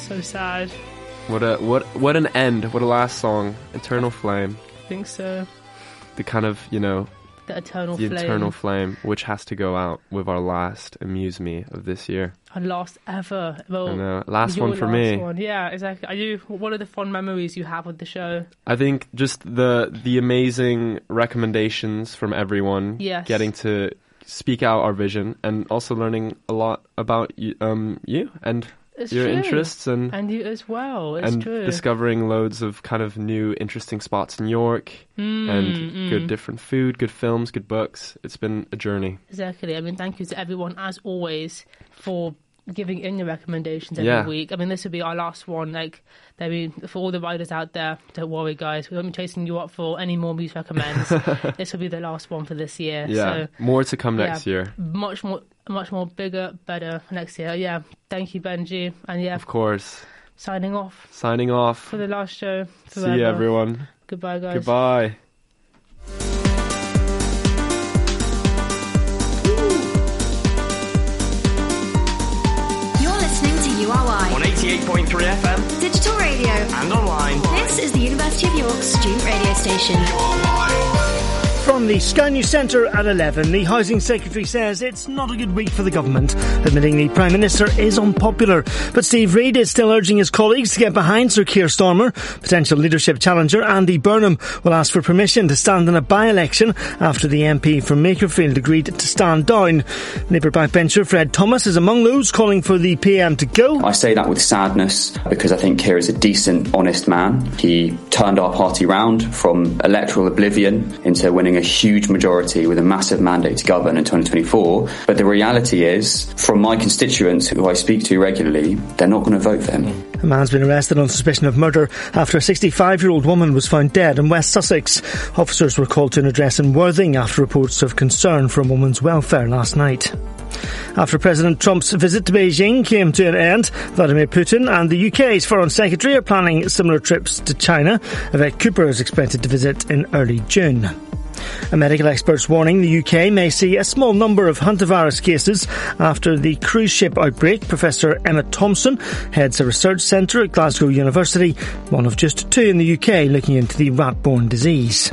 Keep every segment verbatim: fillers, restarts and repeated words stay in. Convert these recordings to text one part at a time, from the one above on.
So sad. What a what what an end. What a last song. Eternal Flame. I think so. The kind of, you know, The eternal the flame. eternal flame, which has to go out with our last Amuse Me of this year. Our last ever. Well, I know. Last your one for last me. One. Yeah, exactly. Are you? What are the fond memories you have of the show? I think just the the amazing recommendations from everyone. Yes. Getting to speak out our vision and also learning a lot about you, um, you and It's your true. interests and And you as well. It's and true. discovering loads of kind of new interesting spots in York Mm, and mm. good different food, good films, good books. It's been a journey. Exactly. I mean, thank you to everyone, as always, for giving in your recommendations every Yeah. week. I mean, this will be our last one. Like, I mean, for all the writers out there, don't worry, guys. We won't be chasing you up for any more music recommends. This will be the last one for this year. Yeah, So, more to come yeah, next year. Much more, much more bigger, better next year. Yeah. Thank you, Benji. And yeah, Of course. signing off Signing off. for the last show. See Forever. you, everyone. Goodbye, guys. Goodbye. You're listening to U R Y on eighty-eight point three F M Digital Radio and online. This is the University of York student radio station. From the Sky News Centre at eleven, the Housing Secretary says it's not a good week for the government, admitting the Prime Minister is unpopular. But Steve Reid is still urging his colleagues to get behind Sir Keir Starmer, potential leadership challenger Andy Burnham will ask for permission to stand in a by-election after the M P from Makerfield agreed to stand down. Labour backbencher Fred Thomas is among those calling for the P M to go. I say that with sadness because I think Keir is a decent, honest man. He turned our party round from electoral oblivion into winning a huge majority with a massive mandate to govern in twenty twenty-four. But the reality is, from my constituents who I speak to regularly, they're not going to vote for him. A man's been arrested on suspicion of murder after a sixty-five-year-old woman was found dead in West Sussex. Officers were called to an address in Worthing after reports of concern for a woman's welfare last night. After President Trump's visit to Beijing came to an end, Vladimir Putin and the U K's Foreign Secretary are planning similar trips to China. Yvette Cooper is expected to visit in early June. A medical expert's warning the U K may see a small number of hantavirus cases after the cruise ship outbreak. Professor Emma Thompson heads a research centre at Glasgow University, one of just two in the U K looking into the rat-borne disease.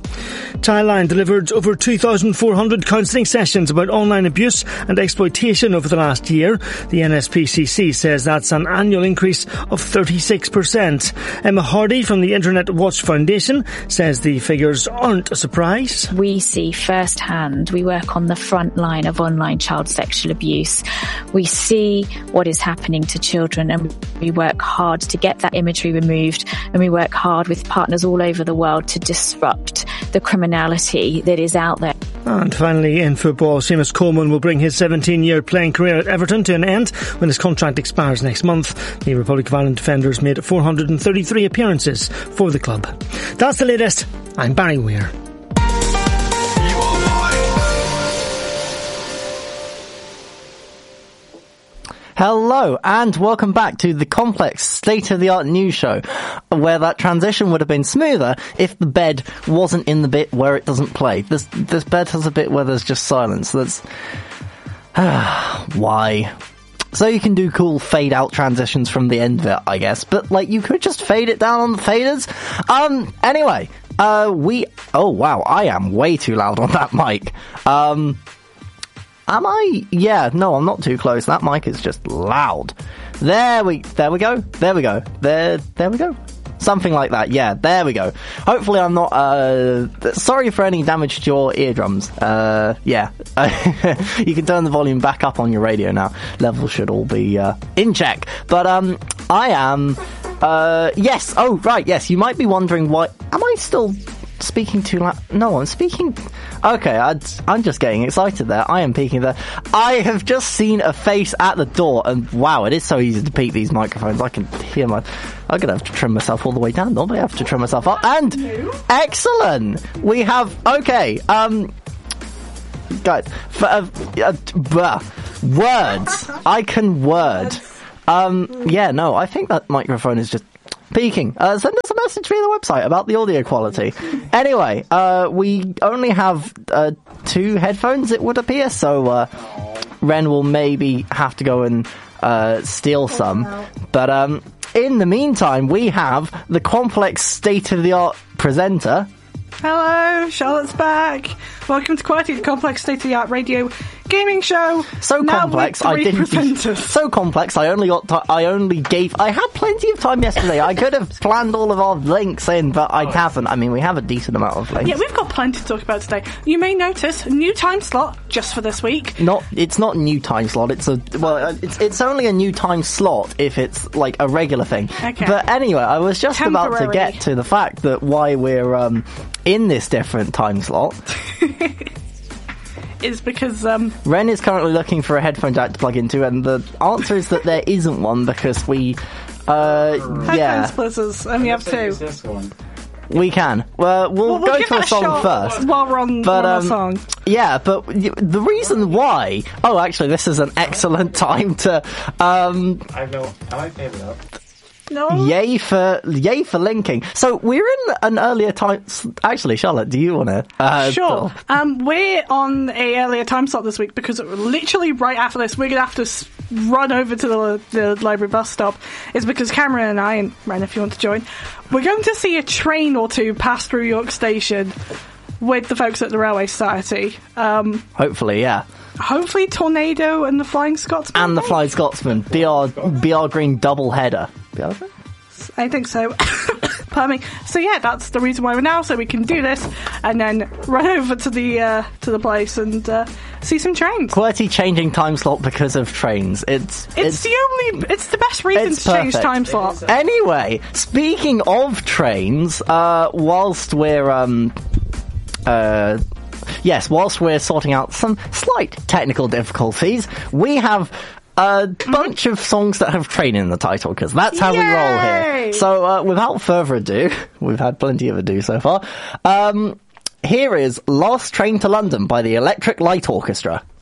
Thailand delivered over two thousand four hundred counselling sessions about online abuse and exploitation over the last year. The N S P C C says that's an annual increase of thirty-six percent. Emma Hardy from the Internet Watch Foundation says the figures aren't a surprise. We see firsthand, we work on the front line of online child sexual abuse. We see what is happening to children and we work hard to get that imagery removed, and we work hard with partners all over the world to disrupt the criminality that is out there. And finally, in football, Seamus Coleman will bring his seventeen-year playing career at Everton to an end when his contract expires next month. The Republic of Ireland defenders made four hundred thirty-three appearances for the club. That's the latest. I'm Barry Weir. Hello and welcome back to the complex state-of-the-art news show, where that transition would have been smoother if the bed wasn't in the bit where it doesn't play. This this bed has a bit where there's just silence. That's why. So you can do cool fade-out transitions from the end of it, I guess. But like, you could just fade it down on the faders. Um. Anyway, uh, we. Oh wow, I am way too loud on that mic. Um. Am I? Yeah, no, I'm not too close. That mic is just loud. There we, there we go. There we go. There, there we go. Something like that. Yeah, there we go. Hopefully I'm not, uh, sorry for any damage to your eardrums. Uh, yeah. You can turn the volume back up on your radio now. Levels should all be, uh, in check. But, um, I am, uh, yes. Oh, right. Yes. You might be wondering why, am I still speaking too loud? No, I'm speaking. Okay, I'd, I'm just getting excited there. I am peeking there. I have just seen a face at the door, and wow, it is so easy to peek these microphones. I can hear my. I'm gonna have to trim myself all the way down. Normally, I have to trim myself up. And excellent. We have okay. Um, guys, for, uh, uh, blah, words. I can word. Um, yeah, no, I think that microphone is just peaking. Uh, send us a message via the website about the audio quality. Anyway, uh, we only have uh, two headphones, it would appear, so uh, Ren will maybe have to go and uh, steal some. But um, in the meantime, we have the complex state-of-the-art presenter. Hello, Charlotte's back. Welcome to Quality, the complex state-of-the-art radio gaming show. So now complex, with I three didn't. presenters. So complex, I only got. T- I only gave. I had plenty of time yesterday. I could have planned all of our links in, but I haven't. I mean, we have a decent amount of links. Yeah, we've got plenty to talk about today. You may notice a new time slot just for this week. Not. It's not a new time slot. It's a. Well, uh, it's it's only a new time slot if it's like a regular thing. Okay. But anyway, I was just about to Temporary. get to the fact that why we're um in this different time slot. Is because um Ren is currently looking for a headphone jack to plug into, and the answer is that there isn't one because we, uh, headphone yeah, splitters, and we have two. we can. Well, we'll, Well, we'll go give to a that song shot first. while we're on, But, on um, a song. Yeah, but y- the reason why... Oh, actually, this is an excellent time to... Um, I have no. Am I favored up? No. yay for yay for linking. So we're in an earlier time... Actually, Charlotte, do you want to... Uh, Sure. Um, we're on a earlier time slot this week because literally right after this, we're going to have to s- run over to the, the library bus stop. It's because Cameron and I, and Ren, if you want to join, we're going to see a train or two pass through York Station with the folks at the Railway Society. Um, Hopefully, yeah. hopefully Tornado and the Flying Scotsman. And the Flying Scotsman. B R, B R Green double header. B R Green? I think so. Pardon me. So yeah, that's the reason why we're now, so we can do this and then run over to the uh, to the place and uh, see some trains. QWERTY changing time slot because of trains. It's It's, it's, the only. It's the best reason it's to change perfect. time slot. Anyway, speaking of trains, uh, whilst we're um, uh, yes, whilst we're sorting out some slight technical difficulties, we have a bunch of songs that have train in the title, because that's how we roll Yay! here. So, uh, without further ado, we've had plenty of ado so far. Um, here is Last Train to London by the Electric Light Orchestra.